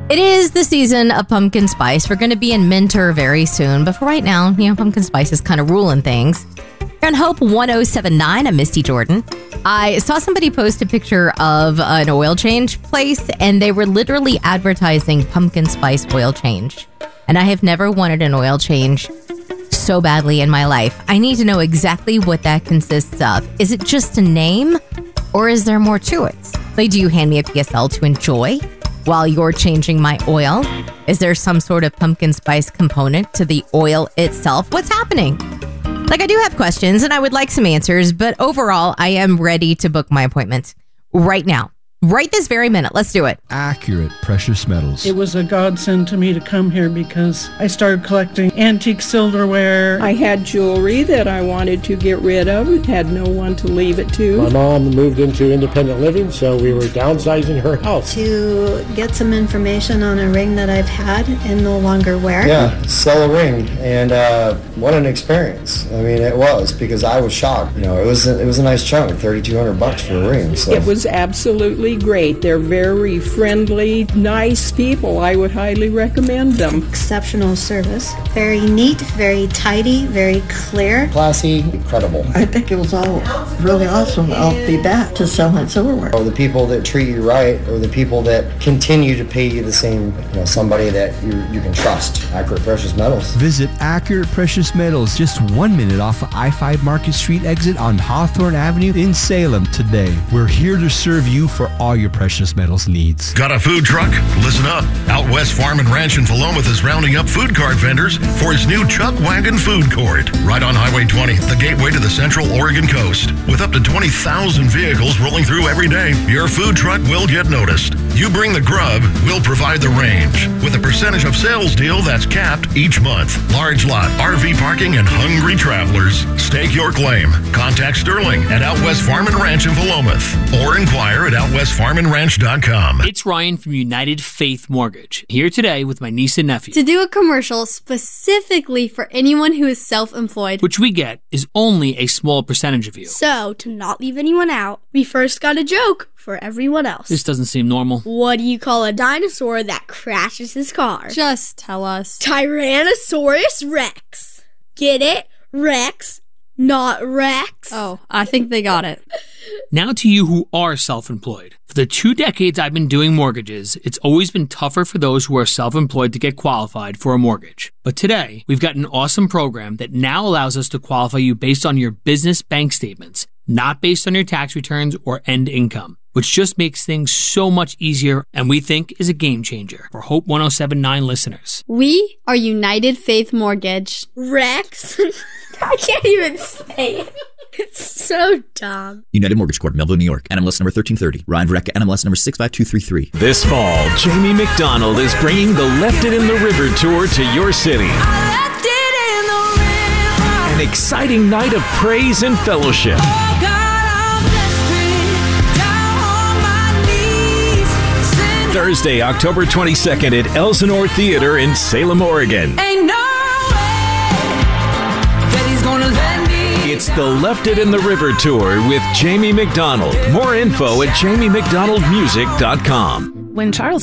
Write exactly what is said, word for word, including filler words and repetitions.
It is the season of pumpkin spice. We're going to be in Minter very soon, but for right now, you know, pumpkin spice is kind of ruling things. You're on Hope one oh seven point nine. I'm Misty Jordan. I saw somebody post a picture of an oil change place, and they were literally advertising pumpkin spice oil change. And I have never wanted an oil change so badly in my life. I need to know exactly what that consists of. Is it just a name, or is there more to it? Like, do you hand me a P S L to enjoy while you're changing my oil? Is there some sort of pumpkin spice component to the oil itself? What's happening? Like, I do have questions and I would like some answers, but overall, I am ready to book my appointment right now. Right this very minute. Let's do it. Accurate Precious Metals. It was a godsend to me to come here because I started collecting antique silverware. I had jewelry that I wanted to get rid of and had no one to leave it to. My mom moved into independent living, so we were downsizing her house. To get some information on a ring that I've had and no longer wear. Yeah, sell a ring, and uh, what an experience. I mean, it was, because I was shocked. You know, it was a, it was a nice chunk, thirty-two hundred bucks for a ring. So. It was absolutely great. They're very friendly, nice people. I would highly recommend them. Exceptional service. Very neat, very tidy, very clear. Classy, incredible. I think it was all really awesome. I'll be back to selling silverware. Or the people that treat you right, or the people that continue to pay you the same, you know, somebody that you, you can trust. Accurate Precious Metals. Visit Accurate Precious Metals, just one minute off of I five Market Street exit on Hawthorne Avenue in Salem today. We're here to serve you for all your precious metals needs. Got a food truck? Listen up. Out West Farm and Ranch in Philomath is rounding up food cart vendors for his new Chuck Wagon Food Court. Right on Highway twenty, the gateway to the Central Oregon coast. With up to twenty thousand vehicles rolling through every day, your food truck will get noticed. You bring the grub, we'll provide the range. With a percentage of sales deal that's capped each month. Large lot, R V parking, and hungry travelers. Stake your claim. Contact Sterling at Out West Farm and Ranch in Philomath. Or inquire at out west farm and ranch dot com. It's Ryan from United Faith Mortgage, here today with my niece and nephew. To do a commercial specifically for anyone who is self-employed, which we get is only a small percentage of you. So, to not leave anyone out, we first got a joke for everyone else. This doesn't seem normal. What do you call a dinosaur that crashes his car? Just tell us. Tyrannosaurus Rex. Get it? Rex, not Rex. Oh, I think they got it. Now to you who are self-employed. For the two decades I've been doing mortgages, it's always been tougher for those who are self-employed to get qualified for a mortgage. But today, we've got an awesome program that now allows us to qualify you based on your business bank statements, not based on your tax returns or end income, which just makes things so much easier and we think is a game changer for Hope one oh seven point nine listeners. We are United Faith Mortgage. Rex? I can't even say it. It's so dumb. United Mortgage Corp, Melville, New York. N M L S number thirteen thirty. Ryan Vreck, N M L S number six five two three three. This fall, Jamie McDonald is bringing the Left It in the River tour to your city. I left it in the river. An exciting night of praise and fellowship. Oh God, I'm desperate, down on my knees. Send Thursday, October twenty-second at Elsinore Theater in Salem, Oregon. Ain't no way that he's gonna let me. It's the Left It in the River tour with Jamie McDonald. More info at jamie mcdonald music dot com. When Charles